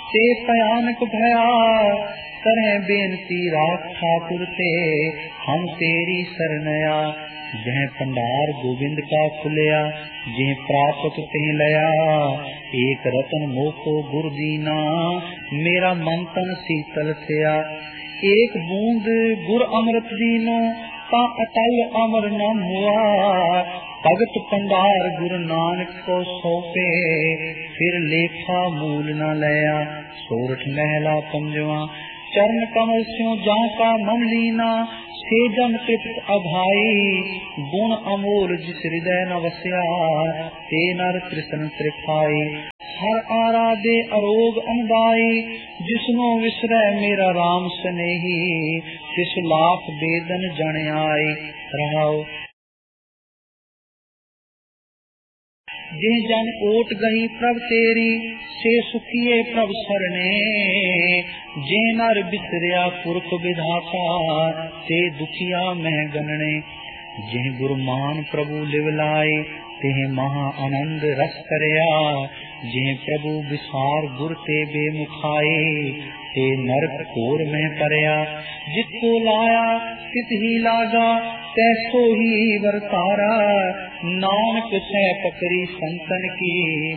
ते भयानक भया। करह बेनती राख ठाकुर ते, हम तेरी सरनया। जह भंडार गोविंद का खुलिया, जिह प्रापत तिह लया। एक रतन मोको गुर दीना, मेरा मन तन शीतल थिया। एक बूंद गुर अमृत दीनो, ता अटल अमर न हुआ। भगत भंडार गुरु नानक को सौंपे, फिर लेखा मूल न लया। सोरठ महला पंजवा। चरण कमल स्यों जाका मन लीना, से जन तृप्त अभाई। गुण अमोल जिस हृदय न वस्या, ते नर कृष्ण त्रिखाई। हर आराधे अरोग अनदाई, जिसनो विसरै मेरा राम स्नेही। तिस लाख बेदन जन आई। रहाओ। जिह जन ओट गई प्रभ तेरी, से सुखिए प्रभ सरने। जे नर बिसरिया पुरख विधाता, ते दुखिया मह गणने। जिह गुरमान प्रभु लिवलाए, तिह महा आनंद रस करया। जिह प्रभु विसार गुर ते बेमुखाए, ते नरक घोर में परया। जितो लाया तित ही लागा, तैसो ही वरतारा। नानक सह पकड़ी संतन की,